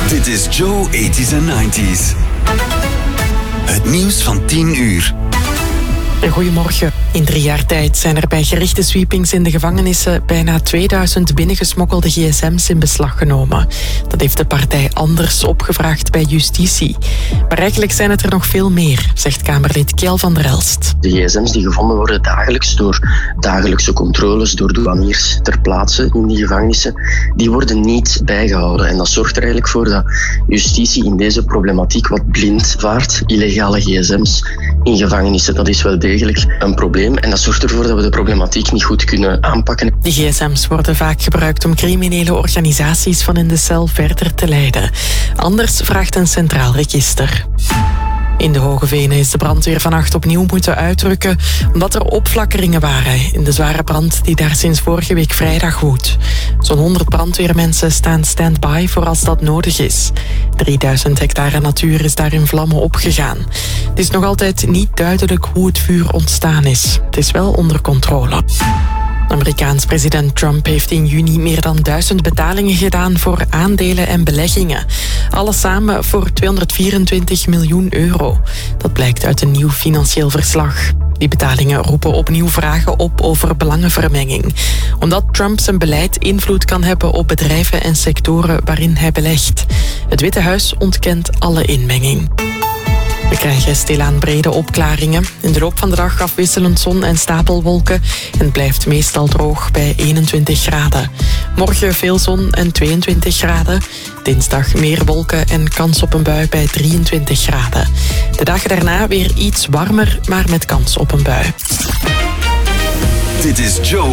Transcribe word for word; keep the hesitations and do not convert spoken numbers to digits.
Dit is Joe eighties and nineties. Het nieuws van tien uur. Goedemorgen. In drie jaar tijd zijn er bij gerichte sweepings in de gevangenissen bijna tweeduizend binnengesmokkelde gsm's in beslag genomen. Dat heeft de partij Anders opgevraagd bij justitie. Maar eigenlijk zijn het er nog veel meer, zegt Kamerlid Kjell van der Elst. De gsm's die gevonden worden dagelijks door dagelijkse controles, door douaniers ter plaatse in die gevangenissen, die worden niet bijgehouden. En dat zorgt er eigenlijk voor dat justitie in deze problematiek wat blind vaart. Illegale gsm's in gevangenissen, dat is wel degelijk een probleem. En dat zorgt ervoor dat we de problematiek niet goed kunnen aanpakken. Die gsm's worden vaak gebruikt om criminele organisaties van in de cel verder te leiden. Anders vraagt een centraal register. In de Hoge Venen is de brandweer vannacht opnieuw moeten uitrukken omdat er opflakkeringen waren in de zware brand die daar sinds vorige week vrijdag woedt. Zo'n honderd brandweermensen staan stand-by voor als dat nodig is. drieduizend hectare natuur is daar in vlammen opgegaan. Het is nog altijd niet duidelijk hoe het vuur ontstaan is. Het is wel onder controle. Amerikaans president Trump heeft in juni meer dan duizend betalingen gedaan voor aandelen en beleggingen. Alles samen voor tweehonderdvierentwintig miljoen euro. Dat blijkt uit een nieuw financieel verslag. Die betalingen roepen opnieuw vragen op over belangenvermenging. Omdat Trump zijn beleid invloed kan hebben op bedrijven en sectoren waarin hij belegt. Het Witte Huis ontkent alle inmenging. We krijgen stilaan brede opklaringen. In de loop van de dag afwisselend zon en stapelwolken. En het blijft meestal droog bij eenentwintig graden. Morgen veel zon en tweeëntwintig graden. Dinsdag meer wolken en kans op een bui bij drieëntwintig graden. De dagen daarna weer iets warmer, maar met kans op een bui. Dit is Joe